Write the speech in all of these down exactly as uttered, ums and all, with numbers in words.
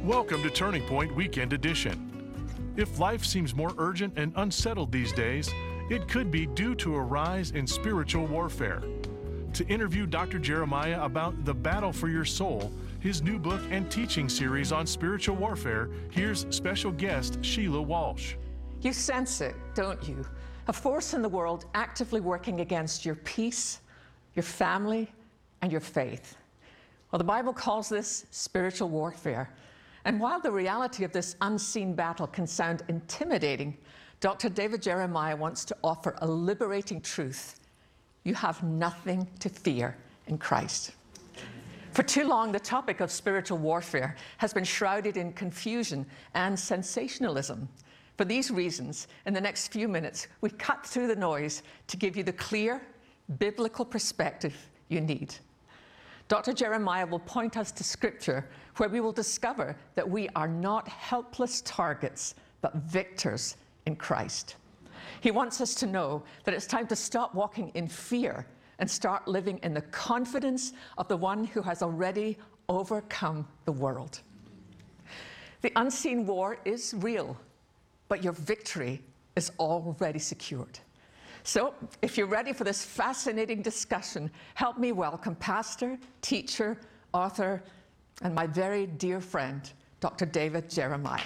Welcome to Turning Point Weekend Edition. If life seems more urgent and unsettled these days, it could be due to a rise in spiritual warfare. To interview Doctor Jeremiah about the battle for your soul, his new book and teaching series on spiritual warfare, here's special guest Sheila Walsh. You sense it, don't you? A force in the world actively working against your peace, your family, and your faith. Well, the Bible calls this spiritual warfare. And while the reality of this unseen battle can sound intimidating, Doctor David Jeremiah wants to offer a liberating truth. You have nothing to fear in Christ. For too long, the topic of spiritual warfare has been shrouded in confusion and sensationalism. For these reasons, in the next few minutes, we cut through the noise to give you the clear, biblical perspective you need. Doctor Jeremiah will point us to Scripture, where we will discover that we are not helpless targets, but victors in Christ. He wants us to know that it's time to stop walking in fear and start living in the confidence of the one who has already overcome the world. The unseen war is real, but your victory is already secured. So, if you're ready for this fascinating discussion, help me welcome pastor, teacher, author, and my very dear friend, Doctor David Jeremiah.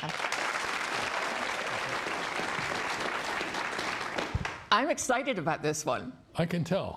I'm excited about this one. I can tell.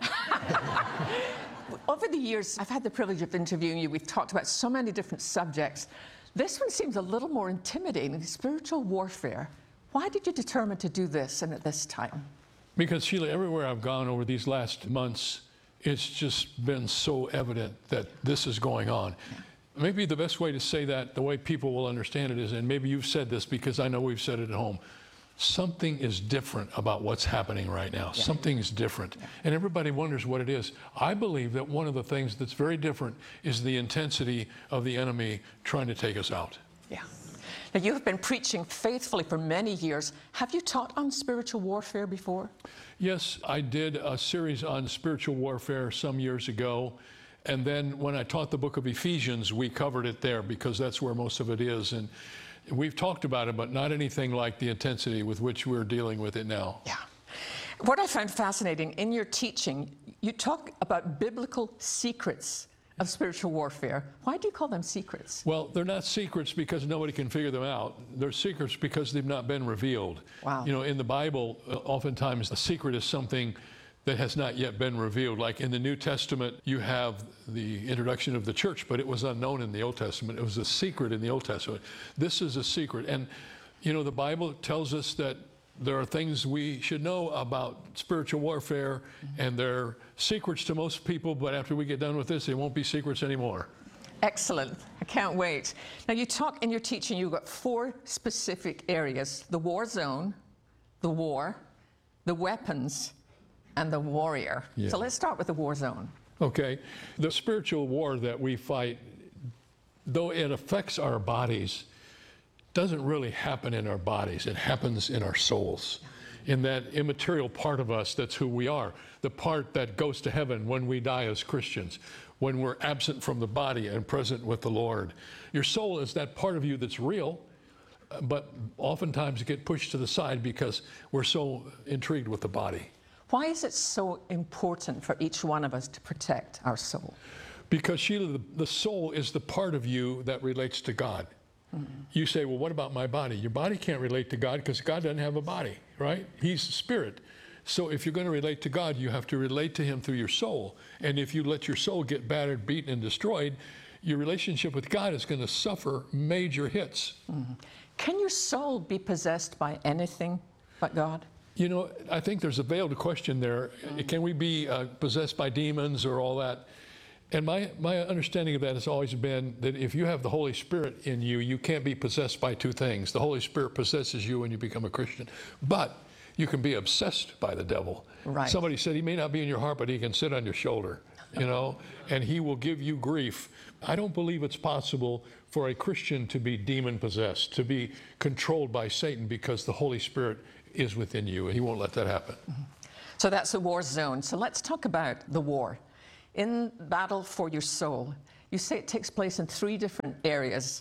Over the years, I've had the privilege of interviewing you. We've talked about so many different subjects. This one seems a little more intimidating, spiritual warfare. Why did you determine to do this and at this time? Because, Sheila, everywhere I've gone over these last months, it's just been so evident that this is going on. Yeah. Maybe the best way to say that, the way people will understand it is, and maybe you've said this because I know we've said it at home, something is different about what's happening right now. Yeah. Something is different. Yeah. And everybody wonders what it is. I believe that one of the things that's very different is the intensity of the enemy trying to take us out. Yeah. Now, you have been preaching faithfully for many years. Have you taught on spiritual warfare before? Yes, I did a series on spiritual warfare some years ago. And then when I taught the book of Ephesians, we covered it there because that's where most of it is. And we've talked about it, but not anything like the intensity with which we're dealing with it now. Yeah. What I found fascinating in your teaching, you talk about biblical secrets of spiritual warfare. Why do you call them secrets? Well, they're not secrets because nobody can figure them out. They're secrets because they've not been revealed. Wow. You know, in the Bible, uh, oftentimes a secret is something that has not yet been revealed. Like in the New Testament, you have the introduction of the church, but it was unknown in the Old Testament. It was a secret in the Old Testament. This is a secret. And, you know, the Bible tells us that there are things we should know about spiritual warfare, mm-hmm. and they're secrets to most people, but after we get done with this, they won't be secrets anymore. Excellent. I can't wait. Now, you talk in your teaching, you've got four specific areas: the war zone, the war, the weapons, and the warrior. Yeah. So let's start with the war zone. Okay. The spiritual war that we fight, though it affects our bodies, doesn't really happen in our bodies. It happens in our souls, in that immaterial part of us that's who we are, the part that goes to heaven when we die as Christians, when we're absent from the body and present with the Lord. Your soul is that part of you that's real, but oftentimes get pushed to the side because we're so intrigued with the body. Why is it so important for each one of us to protect our soul? Because, Sheila, the, the soul is the part of you that relates to God. Mm-hmm. You say, well, what about my body? Your body can't relate to God because God doesn't have a body, right? He's spirit. So if you're going to relate to God, you have to relate to him through your soul. And if you let your soul get battered, beaten, and destroyed, your relationship with God is going to suffer major hits. Mm-hmm. Can your soul be possessed by anything but God? You know, I think there's a veiled question there. Mm-hmm. Can we be uh, possessed by demons or all that? And my, my understanding of that has always been that if you have the Holy Spirit in you, you can't be possessed by two things. The Holy Spirit possesses you when you become a Christian, but you can be obsessed by the devil. Right. Somebody said he may not be in your heart, but he can sit on your shoulder, you know, and he will give you grief. I don't believe it's possible for a Christian to be demon possessed, to be controlled by Satan, because the Holy Spirit is within you, and he won't let that happen. Mm-hmm. So that's the war zone. So let's talk about the war. In battle for your soul, you say it takes place in three different areas.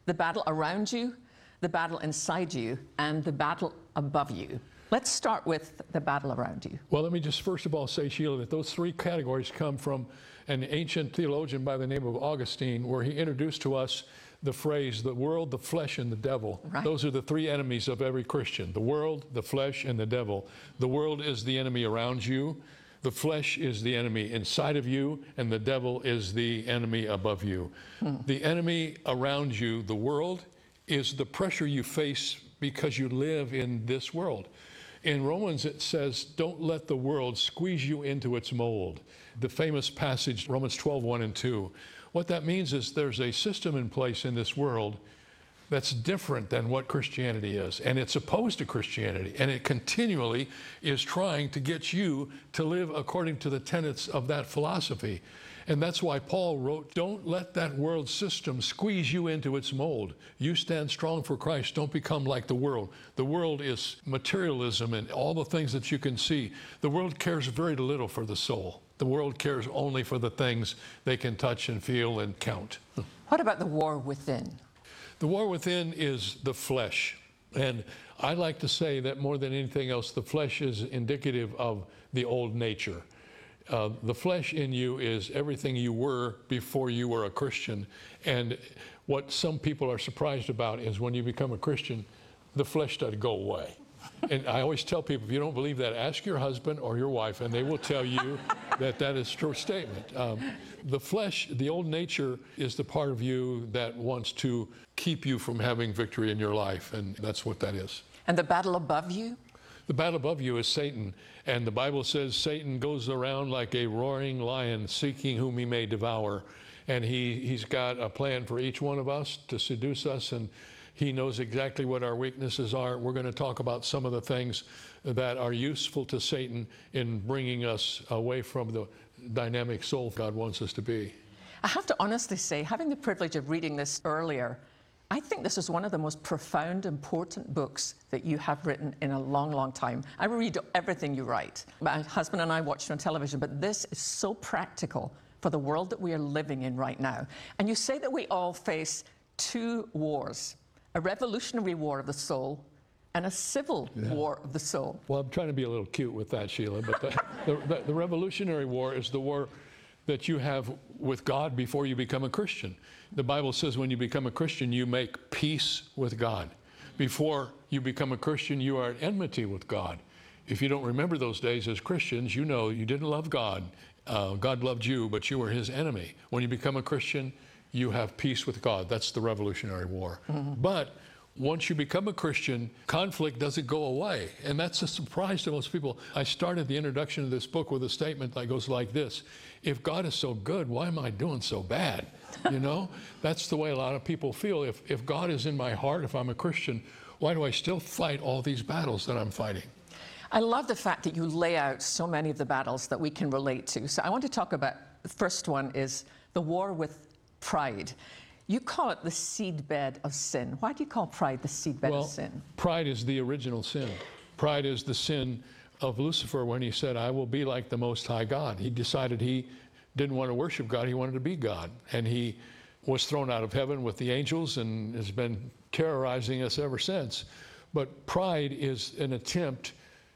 the battle around you, the battle inside you, and the battle above you. Let's start with the battle around you. Well, let me just first of all say, Sheila, that those three categories come from an ancient theologian by the name of Augustine, where he introduced to us the phrase, the world, the flesh, and the devil. Right. Those are the three enemies of every Christian, the world, the flesh, and the devil. The world is the enemy around you. The flesh is the enemy inside of you, and the devil is the enemy above you. Hmm. The enemy around you, the world, is the pressure you face because you live in this world. In Romans, it says, don't let the world squeeze you into its mold. The famous passage, Romans twelve, one and two. What that means is there's a system in place in this world that's different than what Christianity is, and it's opposed to Christianity, and it continually is trying to get you to live according to the tenets of that philosophy. And that's why Paul wrote, don't let that world system squeeze you into its mold. You stand strong for Christ. Don't become like the world. The world is materialism and all the things that you can see. The world cares very little for the soul. The world cares only for the things they can touch and feel and count. What about the war within? The war within is the flesh. And I like to say that more than anything else, the flesh is indicative of the old nature. Uh, the flesh in you is everything you were before you were a Christian. And what some people are surprised about is when you become a Christian, the flesh doesn't go away. And I always tell people, if you don't believe that, ask your husband or your wife, and they will tell you that that is a true statement. Um, the flesh, the old nature, is the part of you that wants to keep you from having victory in your life, and that's what that is. And the battle above you? The battle above you is Satan, and the Bible says Satan goes around like a roaring lion seeking whom he may devour, and he, he's got a plan for each one of us to seduce us, and he knows exactly what our weaknesses are. We're going to talk about some of the things that are useful to Satan in bringing us away from the dynamic soul God wants us to be. I have to honestly say, having the privilege of reading this earlier, I think this is one of the most profound, important books that you have written in a long, long time. I read everything you write. My husband and I watch you on television, but this is so practical for the world that we are living in right now. And you say that we all face two wars, a revolutionary war of the soul and a civil yeah. war of the soul. Well, I'm trying to be a little cute with that, Sheila, but the, the, the, the revolutionary war is the war that you have with God before you become a Christian. The Bible says when you become a Christian, you make peace with God. Before you become a Christian, you are at enmity with God. If you don't remember those days as Christians, you know you didn't love God. Uh, God loved you, but you were his enemy. When you become a Christian, you have peace with God. That's the Revolutionary War. Mm-hmm. But once you become a Christian, conflict doesn't go away. And that's a surprise to most people. I started the introduction of this book with a statement that goes like this: if God is so good, why am I doing so bad? You know, that's the way a lot of people feel. If, if God is in my heart, if I'm a Christian, why do I still fight all these battles that I'm fighting? I love the fact that you lay out so many of the battles that we can relate to. So I want to talk about, the first one is the war with pride. You call it the seedbed of sin. Why do you call pride the seedbed well, of sin? Pride is the original sin. Pride is the sin of Lucifer when he said, I will be like the Most High God. He decided he didn't want to worship God, he wanted to be God. And he was thrown out of heaven with the angels and has been terrorizing us ever since. But pride is an attempt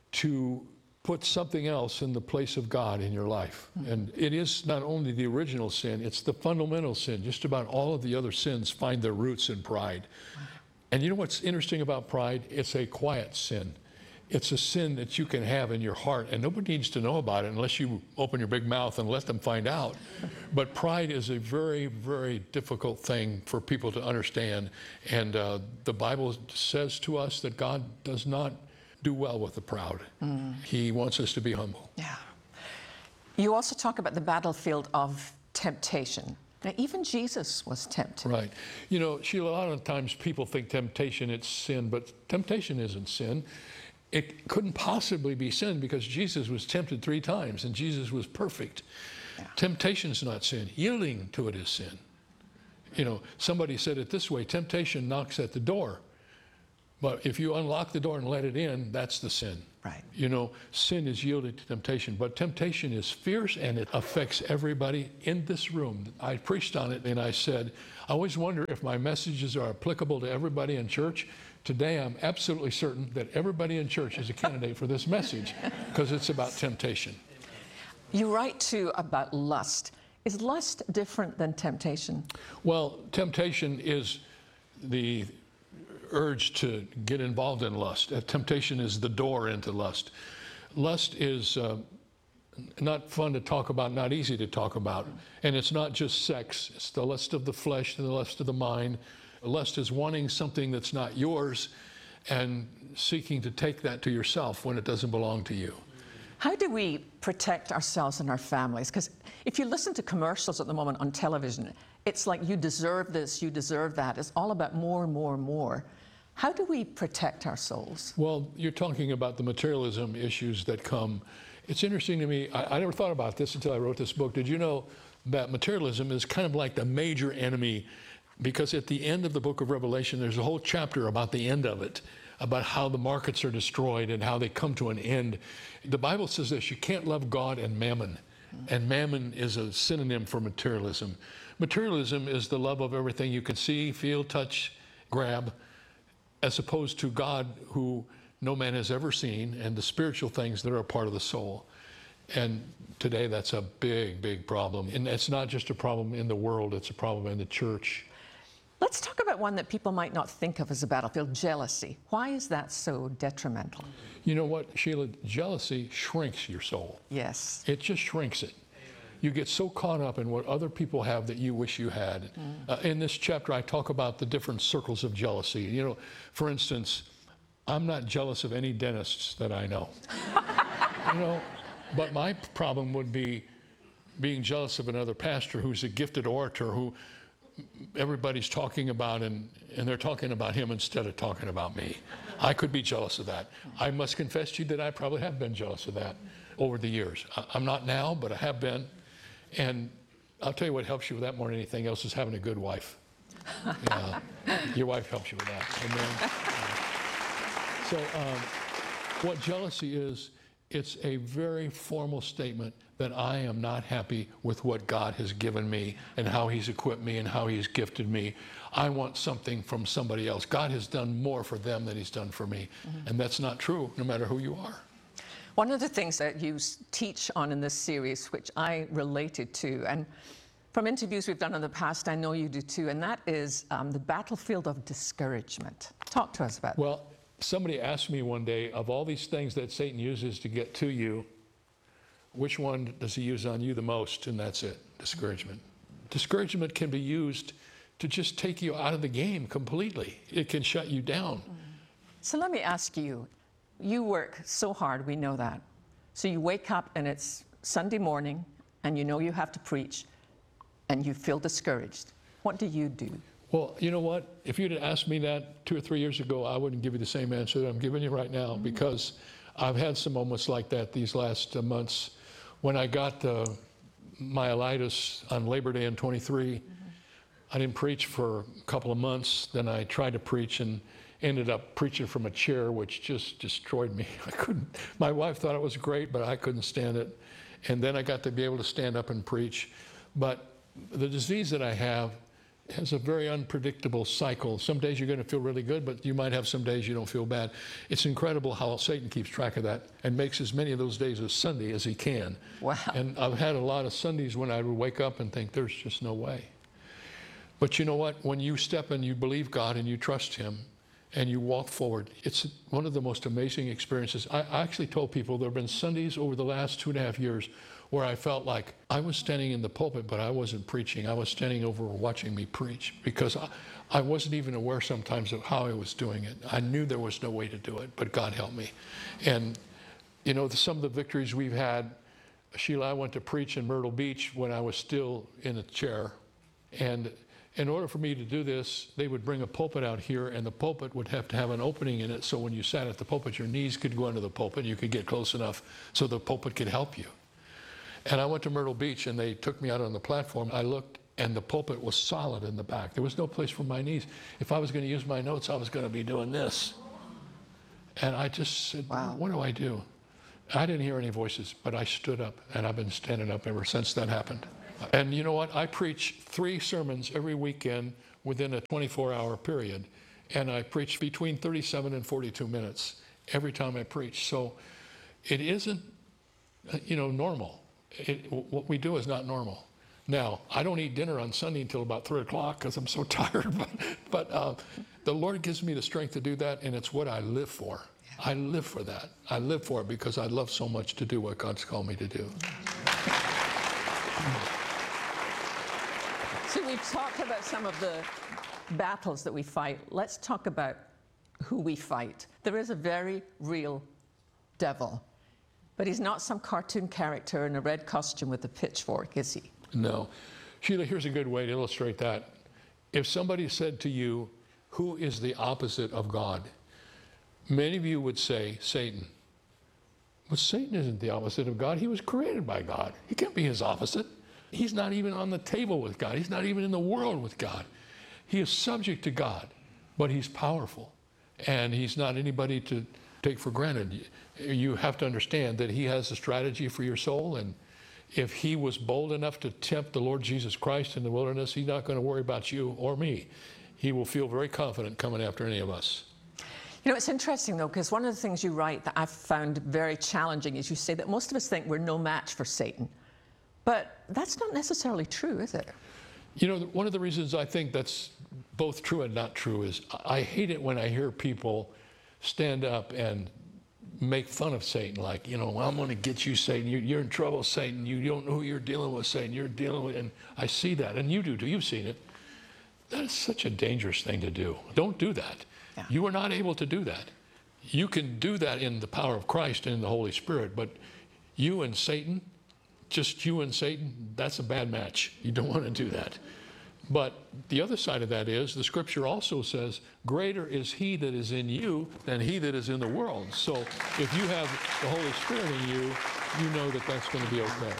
to put something else in the place of God in your life. Mm-hmm. And it is not only the original sin, it's the fundamental sin. Just about all of the other sins find their roots in pride. Mm-hmm. And you know what's interesting about pride? It's a quiet sin. It's a sin that you can have in your heart, and nobody needs to know about it unless you open your big mouth and let them find out. But pride is a very, very difficult thing for people to understand. And uh, the Bible says to us that God does not do well with the proud. Mm. He wants us to be humble. Yeah. You also talk about the battlefield of temptation. Now, even Jesus was tempted. Right. You know, Sheila, a lot of times people think temptation, it's sin, but temptation isn't sin. It couldn't possibly be sin because Jesus was tempted three times and Jesus was perfect. Yeah. Temptation's not sin. Yielding to it is sin. You know, somebody said it this way: temptation knocks at the door, But if you unlock the door and let it in, that's the sin. Right. You know, sin is yielded to temptation, but temptation is fierce and it affects everybody in this room. I preached on it and I said, I always wonder if my messages are applicable to everybody in church. Today, I'm absolutely certain that everybody in church is a candidate for this message because it's about temptation. You write too about lust. Is lust different than temptation? Well, temptation is the urge to get involved in lust. Uh, temptation is the door into lust. Lust is uh, not fun to talk about, not easy to talk about. And it's not just sex. It's the lust of the flesh and the lust of the mind. Lust is wanting something that's not yours and seeking to take that to yourself when it doesn't belong to you. How do we protect ourselves and our families? Because if you listen to commercials at the moment on television, it's like you deserve this, you deserve that. It's all about more and more and more. How do we protect our souls? Well, you're talking about the materialism issues that come. It's interesting to me, I, I never thought about this until I wrote this book. Did you know that materialism is kind of like the major enemy? Because at the end of the book of Revelation, there's a whole chapter about the end of it, about how the markets are destroyed and how they come to an end. The Bible says this, you can't love God and mammon. And mammon is a synonym for materialism. Materialism is the love of everything you can see, feel, touch, grab, as opposed to God, who no man has ever seen, and the spiritual things that are a part of the soul. And today that's a big, big problem. And it's not just a problem in the world, it's a problem in the church. Let's talk about one that people might not think of as a battlefield, jealousy. Why is that so detrimental? You know what, Sheila? Jealousy shrinks your soul. Yes. It just shrinks it. You get so caught up in what other people have that you wish you had. Mm. Uh, in this chapter, I talk about the different circles of jealousy. You know, for instance, I'm not jealous of any dentists that I know. You know, but my problem would be being jealous of another pastor who's a gifted orator who everybody's talking about, and, and they're talking about him instead of talking about me. I could be jealous of that. I must confess to you that I probably have been jealous of that over the years. I, I'm not now, but I have been. And I'll tell you what helps you with that more than anything else is having a good wife. Yeah, your wife helps you with that. And then, uh, so um, what jealousy is, it's a very formal statement that I am not happy with what God has given me and how he's equipped me and how he's gifted me. I want something from somebody else. God has done more for them than he's done for me. Mm-hmm. And that's not true, no matter who you are. One of the things that you teach on in this series, which I related to, and from interviews we've done in the past, I know you do too, and that is um, the battlefield of discouragement. Talk to us about that. Well, somebody asked me one day, of all these things that Satan uses to get to you, which one does he use on you the most? And that's it, discouragement. Discouragement can be used to just take you out of the game completely. It can shut you down. So let me ask you, you work so hard, we know that. So you wake up and it's Sunday morning and you know you have to preach and you feel discouraged. What do you do? Well, you know what? If you'd have asked me that two or three years ago, I wouldn't give you the same answer that I'm giving you right now, mm-hmm. because I've had some moments like that these last uh, months. When I got uh, myelitis on Labor Day in twenty-three, mm-hmm. I didn't preach for a couple of months. Then I tried to preach and ended up preaching from a chair, which just destroyed me. I couldn't, my wife thought it was great, but I couldn't stand it. And then I got to be able to stand up and preach. But the disease that I have has a very unpredictable cycle. Some days you're going to feel really good, but you might have some days you don't feel bad. It's incredible how Satan keeps track of that and makes as many of those days as Sunday as he can. Wow. And I've had a lot of Sundays when I would wake up and think, there's just no way. But you know what? When you step and you believe God and you trust him and you walk forward, it's one of the most amazing experiences. I, I actually told people there have been Sundays over the last two and a half years where I felt like I was standing in the pulpit, but I wasn't preaching. I was standing over watching me preach because I, I wasn't even aware sometimes of how I was doing it. I knew there was no way to do it, but God helped me. And, you know, the, some of the victories we've had, Sheila, I went to preach in Myrtle Beach when I was still in a chair. And in order for me to do this, they would bring a pulpit out here, and the pulpit would have to have an opening in it, so when you sat at the pulpit, your knees could go under the pulpit, and you could get close enough so the pulpit could help you. And I went to Myrtle Beach, and they took me out on the platform. I looked, and the pulpit was solid in the back. There was no place for my knees. If I was going to use my notes, I was going to be doing this. And I just said, Wow. what do I do? I didn't hear any voices, but I stood up, and I've been standing up ever since that happened. And you know what? I preach three sermons every weekend within a twenty-four hour period. And I preach between thirty-seven and forty-two minutes every time I preach. So it isn't, you know, normal. It, what we do is not normal. Now, I don't eat dinner on Sunday until about three o'clock because I'm so tired. But, but uh, the Lord gives me the strength to do that, and it's what I live for. I live for that. I live for it because I love so much to do what God's called me to do. So we've talked about some of the battles that we fight. Let's talk about who we fight. There is a very real devil, but he's not some cartoon character in a red costume with a pitchfork, is he? No. Sheila, here's a good way to illustrate that. If somebody said to you, who is the opposite of God? Many of you would say, Satan. But Satan isn't the opposite of God. He was created by God. He can't be his opposite. He's not even on the table with God. He's not even in the world with God. He is subject to God, but he's powerful. And he's not anybody to take for granted. You have to understand that he has a strategy for your soul, and if he was bold enough to tempt the Lord Jesus Christ in the wilderness, he's not going to worry about you or me. He will feel very confident coming after any of us. You know, it's interesting, though, because one of the things you write that I've found very challenging is you say that most of us think we're no match for Satan. But that's not necessarily true, is it? You know, one of the reasons I think that's both true and not true is I hate it when I hear people stand up and make fun of Satan, like, you know, well, I'm going to get you, Satan. You, you're in trouble, Satan. You don't know who you're dealing with, Satan. You're dealing with, and I see that, and you do too. You've seen it. That is such a dangerous thing to do. Don't do that. Yeah. You are not able to do that. You can do that in the power of Christ and in the Holy Spirit, but you and Satan, just you and Satan, that's a bad match. You don't want to do that. But the other side of that is, the scripture also says, greater is he that is in you than he that is in the world. So if you have the Holy Spirit in you, you know that that's going to be okay.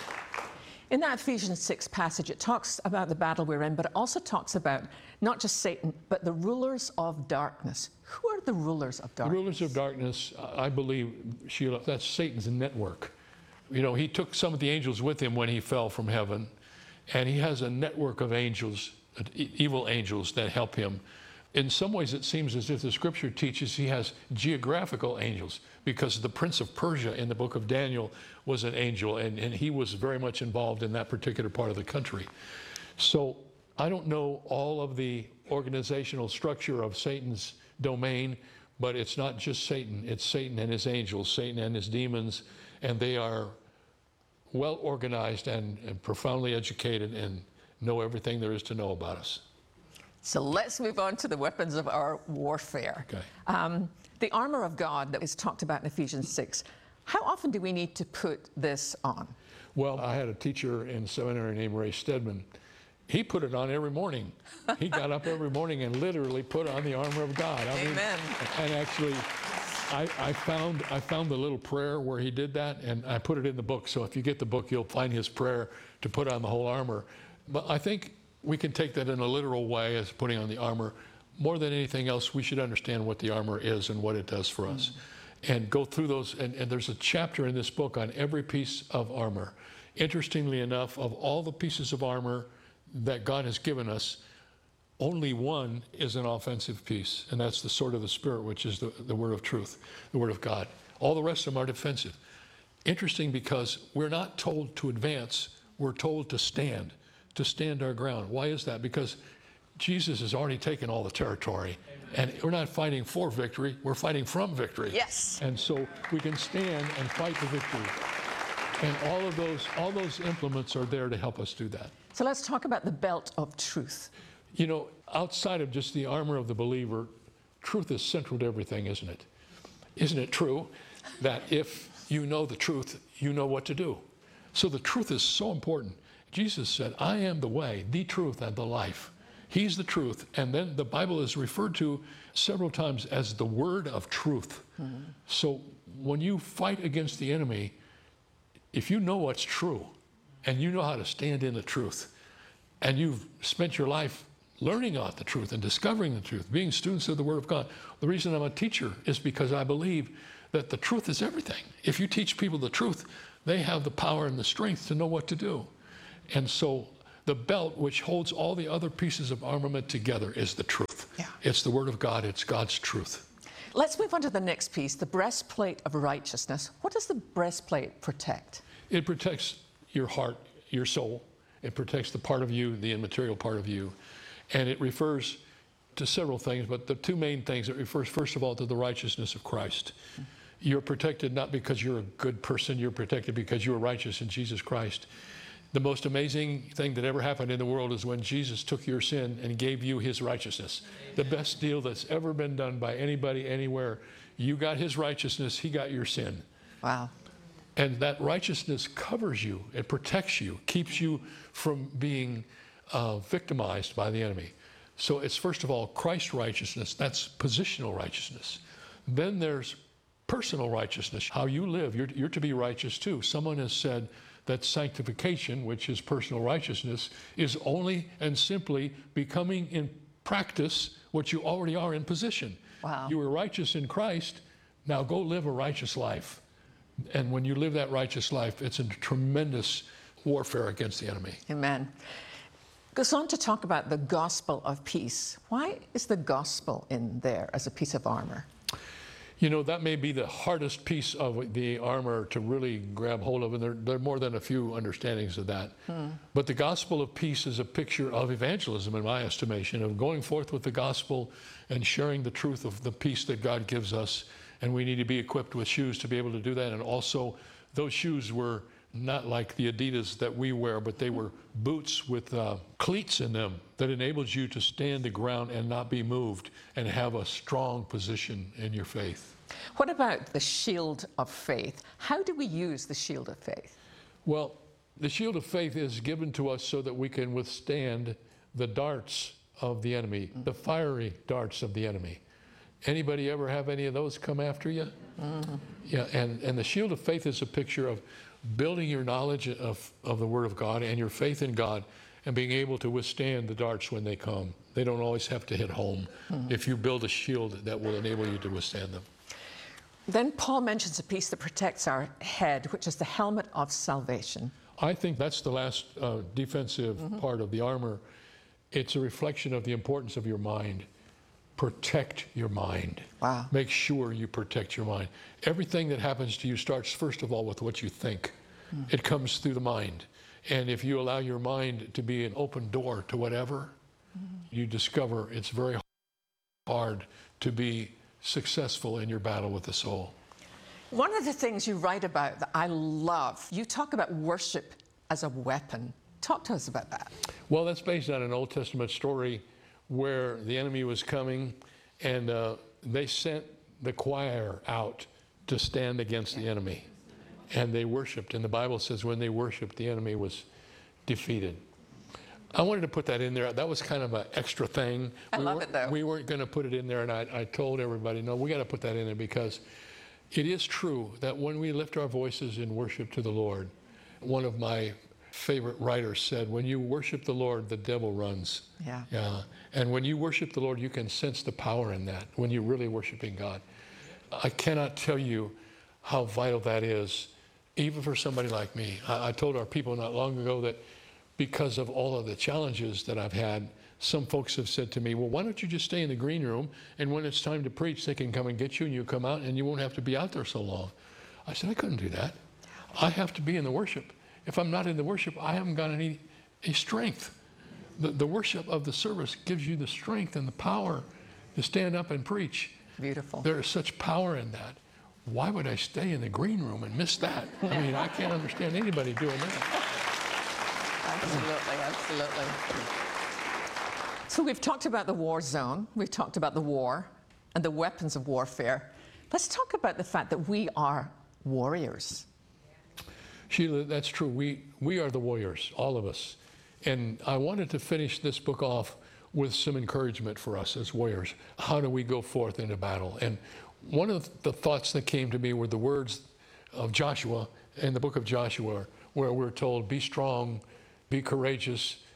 In that Ephesians six passage, it talks about the battle we're in, but it also talks about not just Satan, but the rulers of darkness. Who are the rulers of darkness? The rulers of darkness, I believe, Sheila, that's Satan's network. You know, he took some of the angels with him when he fell from heaven, and he has a network of angels, evil angels, that help him. In some ways, it seems as if the scripture teaches he has geographical angels, because the prince of Persia in the book of Daniel was an angel, and, and he was very much involved in that particular part of the country. So I don't know all of the organizational structure of Satan's domain, but it's not just Satan. It's Satan and his angels, Satan and his demons, and they are well organized and, and profoundly educated and know everything there is to know about us. So let's move on to the weapons of our warfare. Okay. Um, the armor of God that is talked about in Ephesians six. How often do we need to put this on? Well, I had a teacher in seminary named Ray Stedman. He put it on every morning. He got up every morning and literally put on the armor of God. I Amen. Mean, and actually, I, I found I found the little prayer where he did that, and I put it in the book. So if you get the book, you'll find his prayer to put on the whole armor. But I think we can take that in a literal way as putting on the armor. More than anything else, we should understand what the armor is and what it does for us. Mm-hmm. And go through those. And, and there's a chapter in this book on every piece of armor. Interestingly enough, of all the pieces of armor that God has given us, only one is an offensive piece, and that's the sword of the Spirit, which is the, the word of truth, the word of God. All the rest of them are defensive. Interesting, because we're not told to advance, we're told to stand, to stand our ground. Why is that? Because Jesus has already taken all the territory, and we're not fighting for victory, we're fighting from victory. Yes. And so we can stand and fight the victory. And all of those, all those implements are there to help us do that. So let's talk about the belt of truth. You know, outside of just the armor of the believer, truth is central to everything, isn't it? Isn't it true that if you know the truth, you know what to do? So the truth is so important. Jesus said, I am the way, the truth, and the life. He's the truth. And then the Bible is referred to several times as the word of truth. Mm-hmm. So when you fight against the enemy, if you know what's true, and you know how to stand in the truth, and you've spent your life learning out the truth and discovering the truth, being students of the Word of God. The reason I'm a teacher is because I believe that the truth is everything. If you teach people the truth, they have the power and the strength to know what to do. And so the belt, which holds all the other pieces of armament together, is the truth. Yeah. It's the Word of God. It's God's truth. Let's move on to the next piece, the breastplate of righteousness. What does the breastplate protect? It protects your heart, your soul. It protects the part of you, the immaterial part of you. And it refers to several things, but the two main things, it refers first of all to the righteousness of Christ. Mm-hmm. You're protected not because you're a good person, you're protected because you are righteous in Jesus Christ. The most amazing thing that ever happened in the world is when Jesus took your sin and gave you his righteousness. The best deal that's ever been done by anybody, anywhere. You got his righteousness, he got your sin. Wow. And that righteousness covers you, it protects you, keeps you from being uh, victimized by the enemy. So it's first of all Christ's righteousness, that's positional righteousness. Then there's personal righteousness, how you live. You're, you're to be righteous too. Someone has said that sanctification, which is personal righteousness, is only and simply becoming in practice what you already are in position. Wow. You were righteous in Christ, now go live a righteous life. And when you live that righteous life, it's a tremendous warfare against the enemy. Amen. Goes on to talk about the gospel of peace. Why is the gospel in there as a piece of armor? You know, that may be the hardest piece of the armor to really grab hold of, and there, there are more than a few understandings of that. Hmm. But the gospel of peace is a picture of evangelism, in my estimation, of going forth with the gospel and sharing the truth of the peace that God gives us. And we need to be equipped with shoes to be able to do that. And also, those shoes were not like the Adidas that we wear, but they were boots with uh, cleats in them that enabled you to stand the ground and not be moved and have a strong position in your faith. What about the shield of faith? How do we use the shield of faith? Well, the shield of faith is given to us so that we can withstand the darts of the enemy, mm-hmm. the fiery darts of the enemy. Anybody ever have any of those come after you? Mm-hmm. Yeah, and, and the shield of faith is a picture of building your knowledge of, of the Word of God and your faith in God and being able to withstand the darts when they come. They don't always have to hit home mm-hmm. if you build a shield that will enable you to withstand them. Then Paul mentions a piece that protects our head, which is the helmet of salvation. I think that's the last uh, defensive mm-hmm. part of the armor. It's a reflection of the importance of your mind. Protect your mind. Wow. Make sure you protect your mind. Everything that happens to you starts, first of all, with what you think. Mm. It comes through the mind. And if you allow your mind to be an open door to whatever, mm. you discover it's very hard to be successful in your battle with the soul. One of the things you write about that I love, you talk about worship as a weapon. Talk to us about that. Well, that's based on an Old Testament story where the enemy was coming, and uh, they sent the choir out to stand against the enemy. And they worshiped, and the Bible says when they worshiped, the enemy was defeated. I wanted to put that in there. That was kind of an extra thing. I we love it, though. We weren't going to put it in there, and I, I told everybody, no, we got to put that in there because it is true that when we lift our voices in worship to the Lord, one of my favorite writers said, when you worship the Lord, the devil runs. Yeah. Yeah. And when you worship the Lord, you can sense the power in that, when you're really worshiping God. I cannot tell you how vital that is, even for somebody like me. I, I told our people not long ago that because of all of the challenges that I've had, some folks have said to me, well, why don't you just stay in the green room, and when it's time to preach, they can come and get you, and you come out, and you won't have to be out there so long. I said, I couldn't do that. I have to be in the worship. If I'm not in the worship, I haven't got any, any strength. The, the worship of the service gives you the strength and the power to stand up and preach. Beautiful. There is such power in that. Why would I stay in the green room and miss that? I mean, I can't understand anybody doing that. Absolutely, absolutely. So we've talked about the war zone, we've talked about the war and the weapons of warfare. Let's talk about the fact that we are warriors. Sheila, that's true. We, we are the warriors, all of us. And I wanted to finish this book off with some encouragement for us as warriors. How do we go forth into battle? And one of the thoughts that came to me were the words of Joshua in the book of Joshua, where we're told, be strong, be courageous,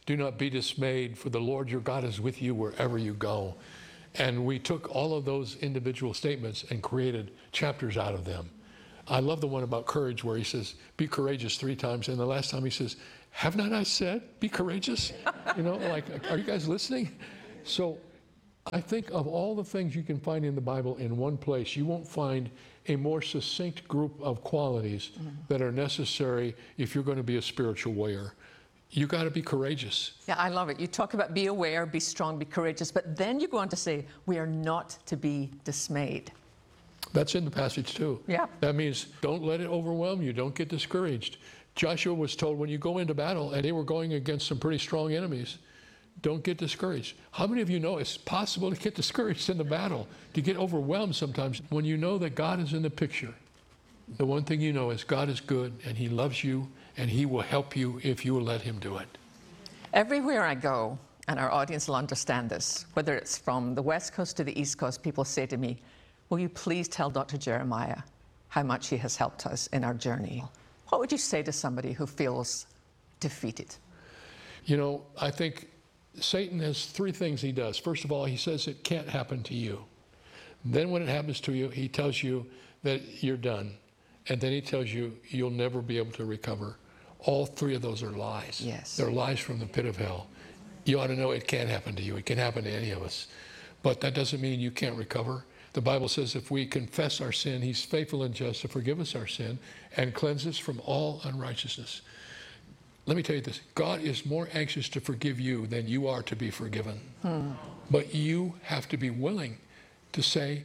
Do not be dismayed, for the Lord your God is with you wherever you go. And we took all of those individual statements and created chapters out of them. I love the one about courage where he says, be courageous three times. And the last time he says, have not I said, be courageous? You know, like, are you guys listening? So I think of all the things you can find in the Bible in one place, you won't find a more succinct group of qualities mm-hmm. that are necessary if you're going to be a spiritual warrior. You got to be courageous. Yeah, I love it. You talk about be aware, be strong, be courageous, but then you go on to say, we are not to be dismayed. That's in the passage too. Yeah. That means don't let it overwhelm you. Don't get discouraged. Joshua was told when you go into battle, and they were going against some pretty strong enemies, don't get discouraged. How many of you know it's possible to get discouraged in the battle, to get overwhelmed sometimes? When you know that God is in the picture, the one thing you know is God is good, and he loves you, and he will help you if you will let him do it. Everywhere I go, and our audience will understand this, whether it's from the West Coast to the East Coast, people say to me, will you please tell Doctor Jeremiah how much he has helped us in our journey? What would you say to somebody who feels defeated? You know, I think Satan has three things he does. First of all, he says it can't happen to you. Then when it happens to you, he tells you that you're done. And then he tells you you'll never be able to recover. All three of those are lies. Yes. They're lies from the pit of hell. You ought to know it can't happen to you. It can happen to any of us. But that doesn't mean you can't recover. The Bible says if we confess our sin, he's faithful and just to forgive us our sin and cleanse us from all unrighteousness. Let me tell you this. God is more anxious to forgive you than you are to be forgiven. Hmm. But you have to be willing to say,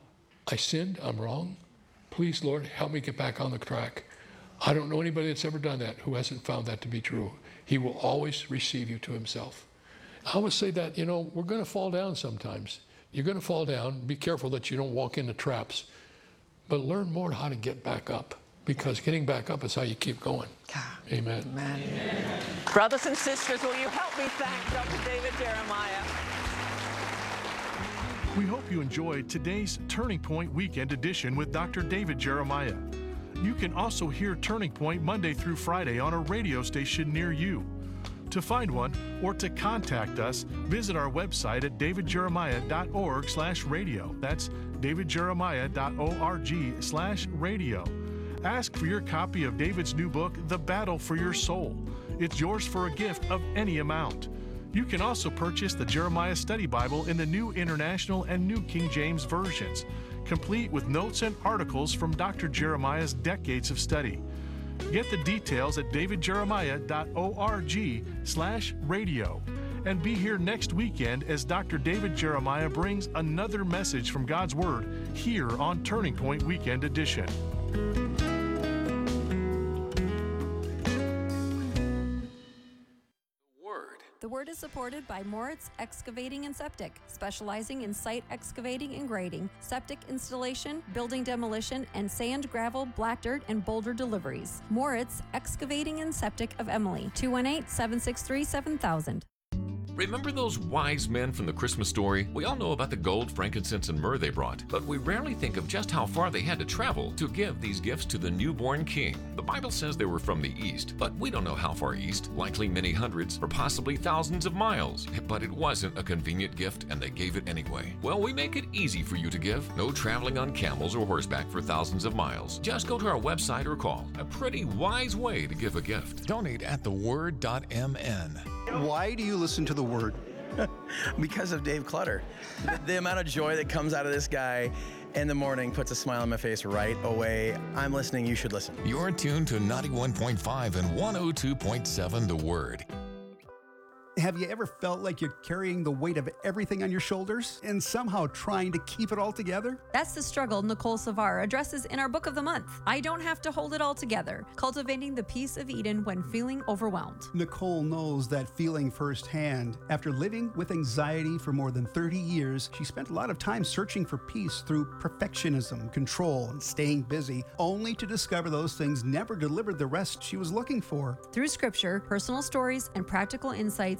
I sinned, I'm wrong. Please, Lord, help me get back on the track. I don't know anybody that's ever done that who hasn't found that to be true. He will always receive you to himself. I always say that, you know, we're going to fall down sometimes. You're going to fall down. Be careful that you don't walk into traps. But learn more how to get back up, because getting back up is how you keep going. Amen. Amen. Amen. Brothers and sisters, will you help me thank Doctor David Jeremiah? We hope you enjoyed today's Turning Point Weekend Edition with Doctor David Jeremiah. You can also hear Turning Point Monday through Friday on a radio station near you. To find one or to contact us, visit our website at david jeremiah dot org slash radio. That's david jeremiah dot org slash radio. Ask for your copy of David's new book, The Battle for Your Soul. It's yours for a gift of any amount. You can also purchase the Jeremiah Study Bible in the New International and New King James versions, complete with notes and articles from Doctor Jeremiah's decades of study. Get the details at david jeremiah dot org slash radio. And be here next weekend as Doctor David Jeremiah brings another message from God's Word here on Turning Point Weekend Edition. The Word is supported by Moritz Excavating and Septic, specializing in site excavating and grading, septic installation, building demolition, and sand, gravel, black dirt, and boulder deliveries. Moritz Excavating and Septic of Emily, two one eight, seven six three, seven thousand. Remember those wise men from the Christmas story? We all know about the gold, frankincense, and myrrh they brought, but we rarely think of just how far they had to travel to give these gifts to the newborn king. The Bible says they were from the east, but we don't know how far east, likely many hundreds or possibly thousands of miles. But it wasn't a convenient gift, and they gave it anyway. Well, we make it easy for you to give. No traveling on camels or horseback for thousands of miles. Just go to our website or call. A pretty wise way to give a gift. Donate at the word dot m n. Why do you listen to the Word? Because of Dave Clutter. The, the amount of joy that comes out of this guy in the morning puts a smile on my face right away. I'm listening. You should listen. You're tuned to ninety-one point five and one oh two point seven The Word. Have you ever felt like you're carrying the weight of everything on your shoulders and somehow trying to keep it all together? That's the struggle Nicole Savar addresses in our book of the month. I don't have to hold it all together. Cultivating the peace of Eden when feeling overwhelmed. Nicole knows that feeling firsthand. After living with anxiety for more than thirty years, she spent a lot of time searching for peace through perfectionism, control, and staying busy, only to discover those things never delivered the rest she was looking for. Through scripture, personal stories, and practical insights,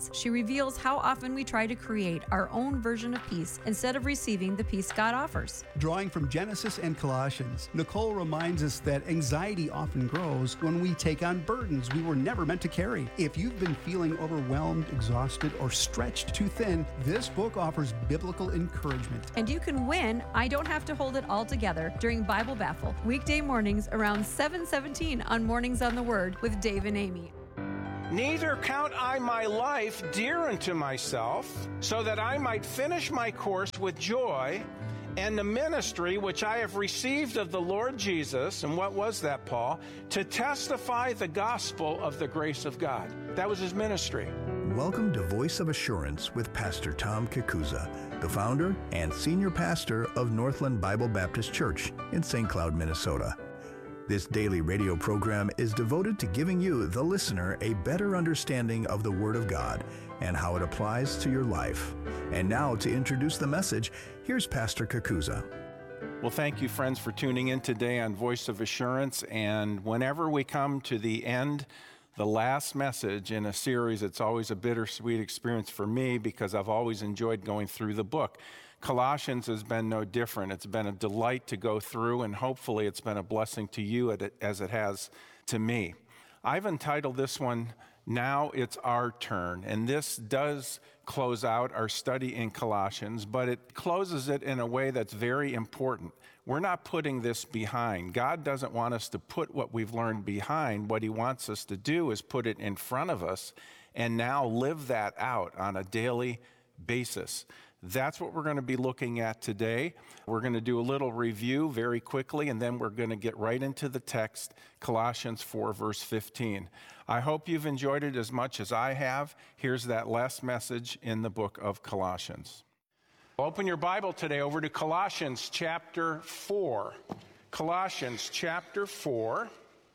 Colossians, she reveals how often we try to create our own version of peace instead of receiving the peace God offers. Drawing from Genesis and Colossians, Nicole reminds us that anxiety often grows when we take on burdens we were never meant to carry. If you've been feeling overwhelmed, exhausted, or stretched too thin, this book offers biblical encouragement. And you can win I Don't Have to Hold It All Together during Bible Baffle, weekday mornings around seven seventeen on Mornings on the Word with Dave and Amy. Neither count I my life dear unto myself, so that I might finish my course with joy, and the ministry which I have received of the Lord Jesus. And what was that, Paul? To testify the gospel of the grace of God. That was his ministry. Welcome to Voice of Assurance with Pastor Tom Kakuza, the founder and senior pastor of Northland Bible Baptist Church in Saint Cloud, Minnesota. This daily radio program is devoted to giving you, the listener, a better understanding of the Word of God and how it applies to your life. And now, to introduce the message, here's Pastor Kakuza. Well, thank you, friends, for tuning in today on Voice of Assurance. And whenever we come to the end, the last message in a series, it's always a bittersweet experience for me because I've always enjoyed going through the book. Colossians has been no different. It's been a delight to go through, and hopefully it's been a blessing to you as it has to me. I've entitled this one, Now It's Our Turn, and this does close out our study in Colossians, but it closes it in a way that's very important. We're not putting this behind. God doesn't want us to put what we've learned behind. What he wants us to do is put it in front of us and now live that out on a daily basis. That's what we're going to be looking at today. We're going to do a little review very quickly, and then we're going to get right into the text, Colossians four, verse fifteen. I hope you've enjoyed it as much as I have. Here's that last message in the book of Colossians. Open your Bible today over to Colossians chapter four. Colossians chapter four.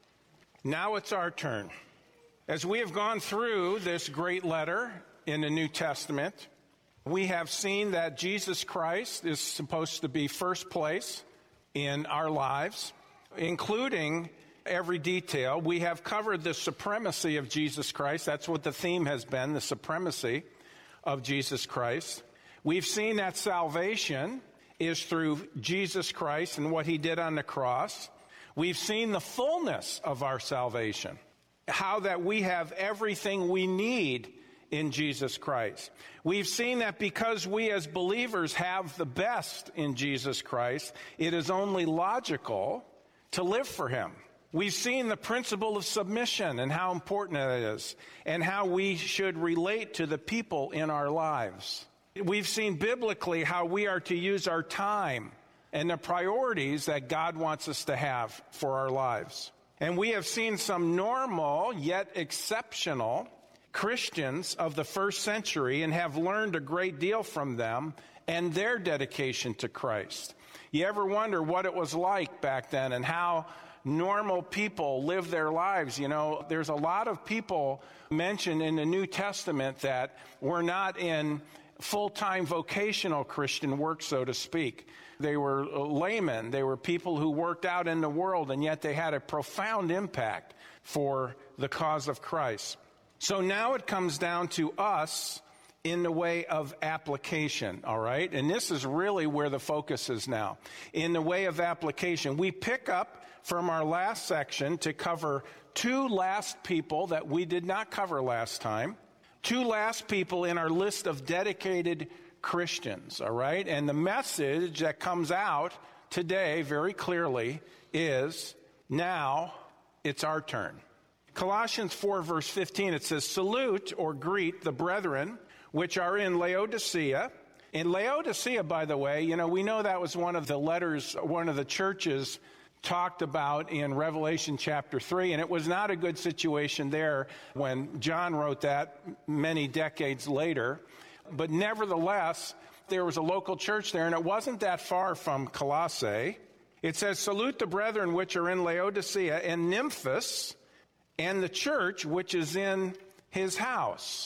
Now it's our turn. As we have gone through this great letter in the New Testament, we have seen that Jesus Christ is supposed to be first place in our lives, including every detail. We have covered the supremacy of Jesus Christ. That's what the theme has been, the supremacy of Jesus Christ. We've seen that salvation is through Jesus Christ and what he did on the cross. We've seen the fullness of our salvation, how that we have everything we need in Jesus Christ. We've seen that because we as believers have the best in Jesus Christ, it is only logical to live for him. We've seen the principle of submission and how important it is, and how we should relate to the people in our lives. We've seen biblically how we are to use our time and the priorities that God wants us to have for our lives. And we have seen some normal yet exceptional Christians of the first century and have learned a great deal from them and their dedication to Christ. You ever wonder what it was like back then and how normal people live their lives? You know, there's a lot of people mentioned in the New Testament that were not in full-time vocational Christian work, so to speak. They were laymen. They were people who worked out in the world, and yet they had a profound impact for the cause of Christ. So now it comes down to us in the way of application, all right? And this is really where the focus is now. In the way of application, we pick up from our last section to cover two last people that we did not cover last time. Two last people in our list of dedicated Christians, all right? And the message that comes out today very clearly is, now it's our turn. Colossians four, verse fifteen, it says, salute or greet the brethren which are in Laodicea. In Laodicea, by the way, you know, we know that was one of the letters, one of the churches talked about in Revelation chapter three, and it was not a good situation there when John wrote that many decades later. But nevertheless, there was a local church there, and it wasn't that far from Colossae. It says, salute the brethren which are in Laodicea and Nymphas, and the church which is in his house.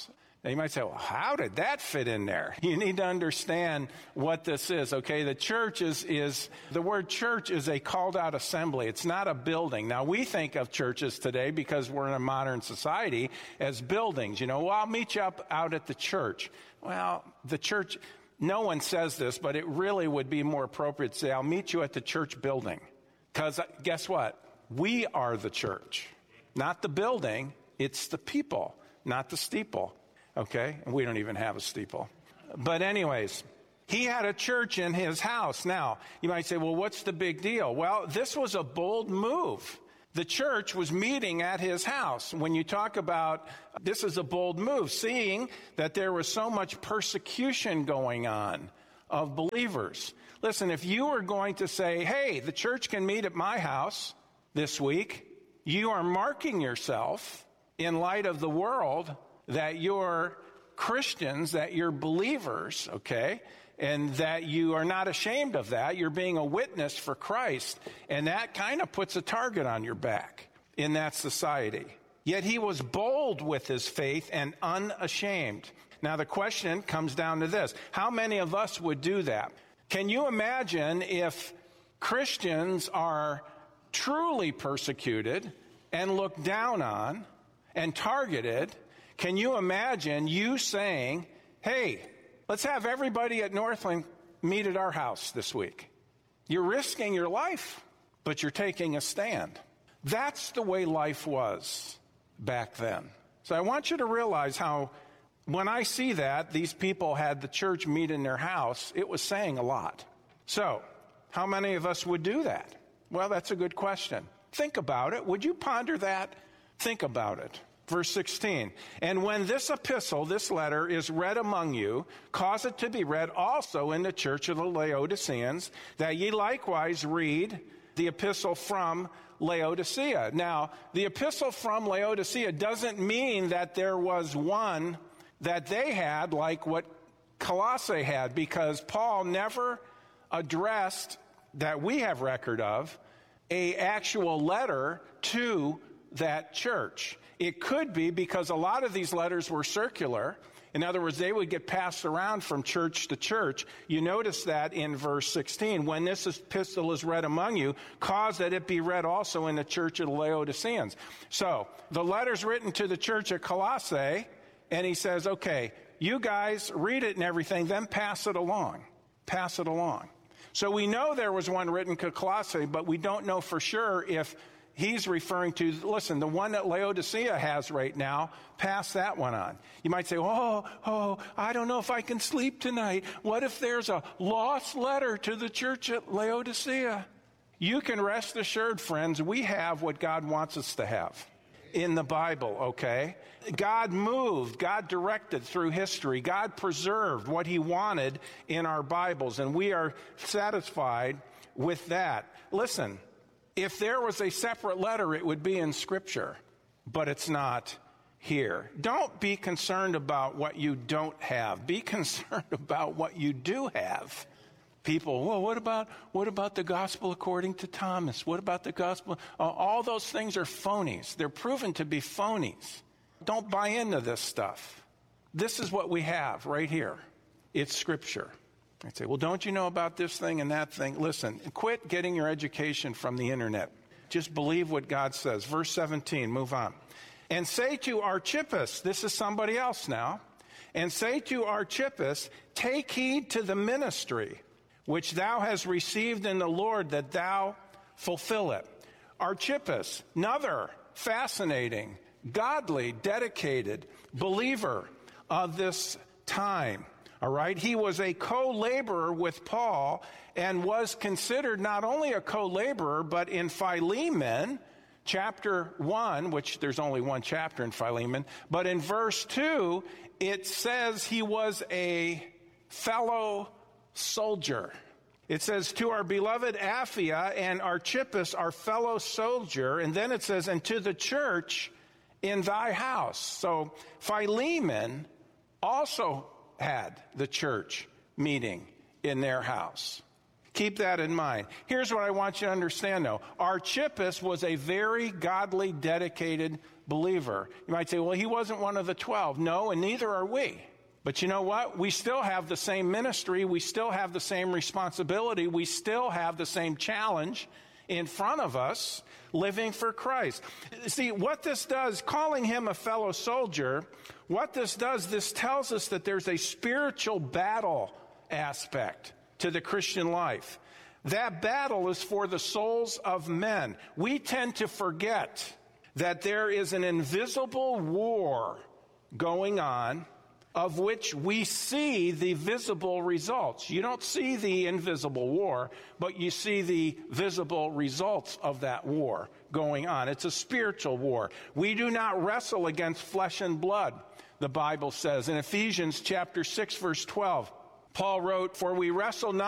Now you might say, well, how did that fit in there? You need to understand what this is, okay? The church is, is the word church is a called out assembly. It's not a building. Now we think of churches today, because we're in a modern society, as buildings. You know, well, I'll meet you up out at the church. Well, the church, no one says this, but it really would be more appropriate to say, I'll meet you at the church building. Because guess what? We are the church. Not the building, it's the people, not the steeple. Okay? And we don't even have a steeple. But anyways, he had a church in his house. Now, you might say, well, what's the big deal? Well, this was a bold move. The church was meeting at his house. When you talk about this is a bold move, seeing that there was so much persecution going on of believers. Listen, if you were going to say, hey, the church can meet at my house this week, you are marking yourself in light of the world that you're Christians, that you're believers, okay, and that you are not ashamed of that. You're being a witness for Christ, and that kind of puts a target on your back in that society. Yet he was bold with his faith and unashamed. Now the question comes down to this. How many of us would do that? Can you imagine if Christians are truly persecuted and looked down on and targeted? Can you imagine you saying, hey, let's have everybody at Northland meet at our house this week? You're risking your life, but you're taking a stand. That's the way life was back then. So I want you to realize how, when I see that these people had the church meet in their house, it was saying a lot. So, how many of us would do that? Well, that's a good question. Think about it. Would you ponder that? Think about it. Verse sixteen, and when this epistle, this letter, is read among you, cause it to be read also in the church of the Laodiceans, that ye likewise read the epistle from Laodicea. Now, the epistle from Laodicea doesn't mean that there was one that they had like what Colossae had, because Paul never addressed, that we have record of, a actual letter to that church. It could be because a lot of these letters were circular. In other words, they would get passed around from church to church. You notice that in verse sixteen. When this epistle is read among you, cause that it be read also in the church of the Laodiceans. So, the letter's written to the church at Colossae, and he says, okay, you guys read it and everything, then pass it along. Pass it along. So we know there was one written to Colossae, but we don't know for sure if he's referring to, listen, the one that Laodicea has right now, pass that one on. You might say, oh, oh, I don't know if I can sleep tonight. What if there's a lost letter to the church at Laodicea? You can rest assured, friends, we have what God wants us to have in the Bible, okay? God moved, God directed through history. God preserved what he wanted in our Bibles, and we are satisfied with that. Listen, if there was a separate letter, it would be in Scripture, but it's not here. Don't be concerned about what you don't have. Be concerned about what you do have. People, well, what about what about the gospel according to Thomas? What about the gospel? Uh, all those things are phonies. They're proven to be phonies. Don't buy into this stuff. This is what we have right here. It's Scripture. I'd say, well, don't you know about this thing and that thing? Listen, quit getting your education from the internet. Just believe what God says. Verse seventeen, move on. And say to Archippus, this is somebody else now, and say to Archippus, take heed to the ministry which thou hast received in the Lord, that thou fulfill it. Archippus, another fascinating, godly, dedicated believer of this time. All right, he was a co-laborer with Paul and was considered not only a co-laborer, but in Philemon, chapter one, which there's only one chapter in Philemon, but in verse two, it says he was a fellow soldier. It says, to our beloved Apphia and Archippus, our fellow soldier, and then it says, and to the church in thy house. So Philemon also had the church meeting in their house. Keep that in mind. Here's what I want you to understand, though. Archippus was a very godly, dedicated believer. You might say, well, he wasn't one of the twelve. No, and neither are we. But you know what? We still have the same ministry. We still have the same responsibility. We still have the same challenge in front of us, living for Christ. See, what this does, calling him a fellow soldier, what this does, this tells us that there's a spiritual battle aspect to the Christian life. That battle is for the souls of men. We tend to forget that there is an invisible war going on of which we see the visible results. You don't see the invisible war, but you see the visible results of that war going on. It's a spiritual war. We do not wrestle against flesh and blood, the Bible says. In Ephesians chapter six, verse twelve, Paul wrote, "For we wrestle not